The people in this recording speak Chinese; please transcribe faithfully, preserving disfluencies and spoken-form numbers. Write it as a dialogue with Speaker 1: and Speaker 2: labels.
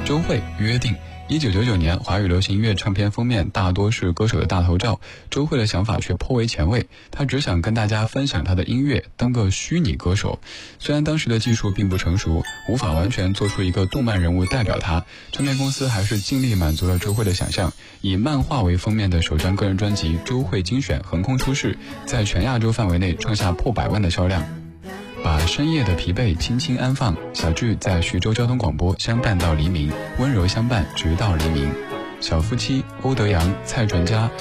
Speaker 1: 周蕙约定。一九九九年，华语流行音乐唱片封面大多是歌手的大头照，周蕙的想法却颇为前卫，她只想跟大家分享她的音乐，当个虚拟歌手。虽然当时的技术并不成熟，无法完全做出一个动漫人物代表她，唱片公司还是尽力满足了周蕙的想象，以漫画为封面的首张个人专辑《周蕙精选》横空出世，在全亚洲范围内创下破百万的销量。把深夜的疲惫轻轻安放，小聚在徐州交通广播，相伴到黎明，温柔相伴直到黎明。小夫妻欧德阳、蔡淳佳